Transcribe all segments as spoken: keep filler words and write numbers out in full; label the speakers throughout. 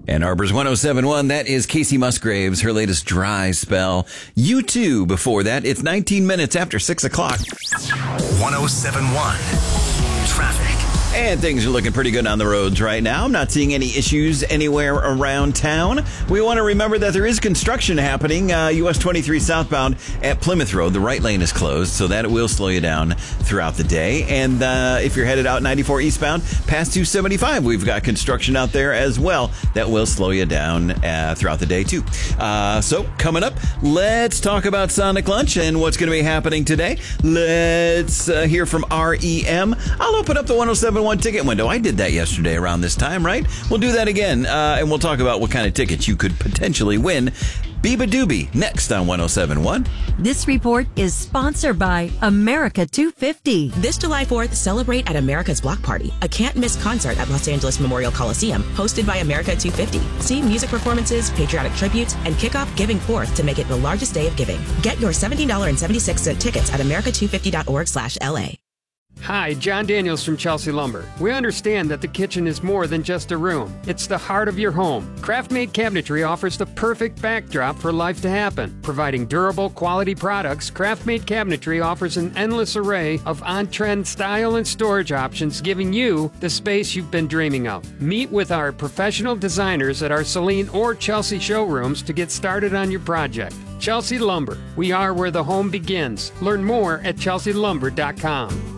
Speaker 1: Ann Arbor's one oh seven point one, that is Casey Musgraves, her latest Dry Spell. You too, before that, it's nineteen minutes after six o'clock.
Speaker 2: one oh seven point one, traffic.
Speaker 1: And things are looking pretty good on the roads right now. I'm not seeing any issues anywhere around town. We want to remember that there is construction happening. Uh, U S twenty-three southbound at Plymouth Road. The right lane is closed, so that will slow you down throughout the day. And uh, if you're headed out ninety-four eastbound past two seventy-five, we've got construction out there as well. That will slow you down uh, throughout the day, too. Uh, so coming up, let's talk about Sonic Lunch and what's going to be happening today. Let's uh, hear from R E M. I'll open up the one oh seven point one ticket window. I did that yesterday around this time, right? We'll do that again, uh, and we'll talk about what kind of tickets you could potentially win. Biba Doobie, next on one oh seven point one.
Speaker 3: This report is sponsored by America two fifty.
Speaker 4: This July fourth, celebrate at America's Block Party, a can't-miss concert at Los Angeles Memorial Coliseum, hosted by America two fifty. See music performances, patriotic tributes, and kick off Giving Fourth to make it the largest day of giving. Get your seventeen dollars and seventy-six cents tickets at america two fifty dot org slash L A.
Speaker 5: Hi, John Daniels from Chelsea Lumber. We understand that the kitchen is more than just a room. It's the heart of your home. Craft-made cabinetry offers the perfect backdrop for life to happen. Providing durable, quality products, Craft-made cabinetry offers an endless array of on-trend style and storage options, giving you the space you've been dreaming of. Meet with our professional designers at our Celine or Chelsea showrooms to get started on your project. Chelsea Lumber. We are where the home begins. Learn more at chelsea lumber dot com.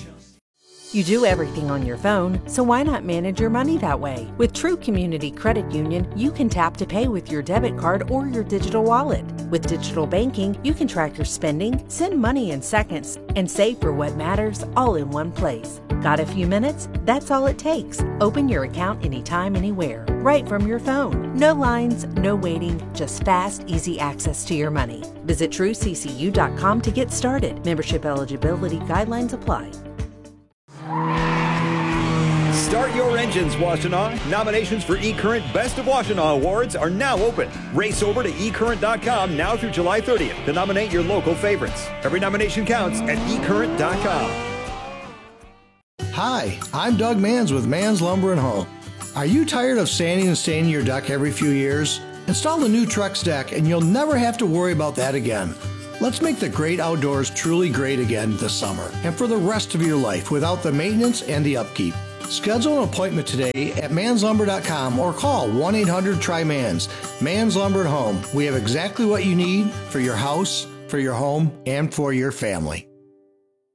Speaker 3: You do everything on your phone, so why not manage your money that way? With True Community Credit Union, you can tap to pay with your debit card or your digital wallet. With digital banking, you can track your spending, send money in seconds, and save for what matters all in one place. Got a few minutes? That's all it takes. Open your account anytime, anywhere, right from your phone. No lines, no waiting, just fast, easy access to your money. Visit true c c u dot com to get started. Membership eligibility guidelines apply.
Speaker 6: Start your engines, Washtenaw. Nominations for eCurrent Best of Washtenaw Awards are now open. Race over to e current dot com now through July thirtieth to nominate your local favorites. Every nomination counts at e current dot com.
Speaker 7: Hi, I'm Doug Manns with Manns Lumber and Home. Are you tired of sanding and staining your deck every few years? Install the new Trex deck and you'll never have to worry about that again. Let's make the great outdoors truly great again this summer and for the rest of your life without the maintenance and the upkeep. Schedule an appointment today at manns lumber dot com or call one eight hundred try manns. Manns Lumber and Home. We have exactly what you need for your house, for your home, and for your family.